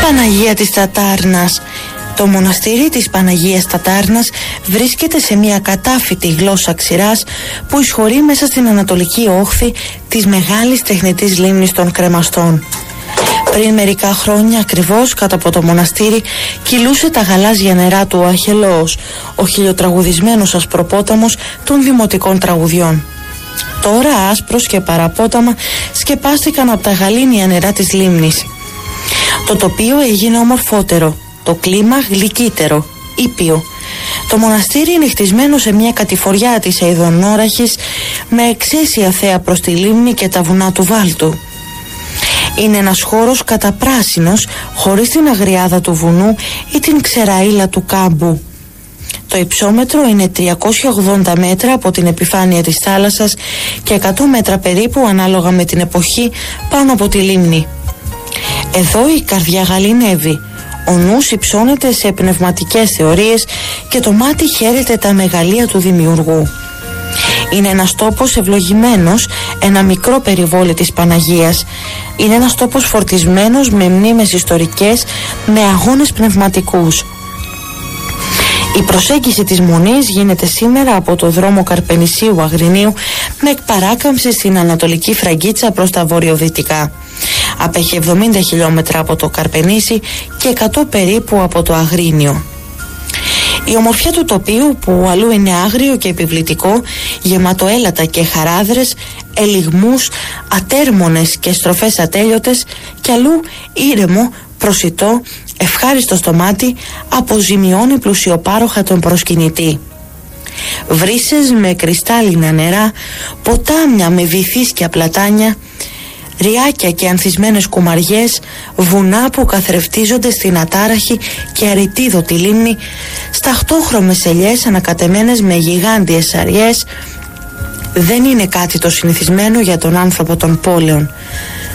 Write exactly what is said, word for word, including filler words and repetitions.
Παναγία της Τατάρνας. Το μοναστήρι της Παναγίας Τατάρνας βρίσκεται σε μια κατάφυτη γλώσσα ξηράς που εισχωρεί μέσα στην ανατολική όχθη της μεγάλης τεχνητής λίμνης των Κρεμαστών. Πριν μερικά χρόνια ακριβώς κάτω από το μοναστήρι κυλούσε τα γαλάζια νερά του Αχελώος, ο χιλιοτραγουδισμένος ασπροπόταμος των δημοτικών τραγουδιών. Τώρα άσπρος και παραπόταμα σκεπάστηκαν από τα γαλήνια νερά της λίμνης. Το τοπίο έγινε ομορφότερο, το κλίμα γλυκύτερο, ήπιο. Το μοναστήρι είναι χτισμένο σε μια κατηφοριά της Αηδονόραχης με εξαίσια θέα προς τη λίμνη και τα βουνά του Βάλτου. Είναι ένας χώρος καταπράσινος, χωρίς την αγριάδα του βουνού ή την ξεραΐλα του κάμπου. Το υψόμετρο είναι τριακόσια ογδόντα μέτρα από την επιφάνεια της θάλασσας και εκατό μέτρα περίπου ανάλογα με την εποχή πάνω από τη λίμνη. Εδώ η καρδιά γαληνεύει, ο νους υψώνεται σε πνευματικές θεωρίες και το μάτι χαίρεται τα μεγαλεία του δημιουργού. Είναι ένας τόπος ευλογημένος, ένα μικρό περιβόλι της Παναγίας. Είναι ένας τόπος φορτισμένος με μνήμες ιστορικές, με αγώνες πνευματικούς. Η προσέγγιση της Μονής γίνεται σήμερα από το δρόμο Καρπενησίου Αγρινίου με εκπαράκαμψη στην Ανατολική Φραγκίτσα προς τα βορειοδυτικά. Απέχει εβδομήντα χιλιόμετρα από το Καρπενήσι και εκατό περίπου από το Αγρίνιο. Η ομορφιά του τοπίου, που αλλού είναι άγριο και επιβλητικό, γεμάτο έλατα και χαράδρες, ελιγμούς, ατέρμονες και στροφές ατέλειωτες, κι αλλού ήρεμο, προσιτό, ευχάριστο στο μάτι, αποζημιώνει πλουσιοπάροχα τον προσκυνητή. Βρύσες με κρυστάλλινα νερά, ποτάμια με βυθίσκια πλατάνια, ριάκια και ανθισμένες κουμαριές, βουνά που καθρεφτίζονται στην ατάραχη και αριτίδωτη λίμνη, σταχτόχρωμες ελιές ανακατεμένες με γιγάντιες αριές, δεν είναι κάτι το συνηθισμένο για τον άνθρωπο των πόλεων.